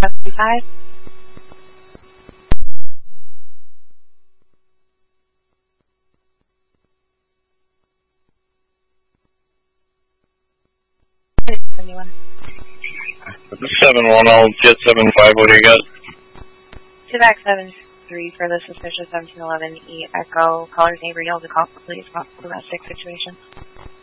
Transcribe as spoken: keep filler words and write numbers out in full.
five. Anyone? seven one, I'll get seven five, what do you got? Civac seven three for the suspicious seventeen eleven E Echo. Caller's neighbor yells a call for police, possible domestic situation.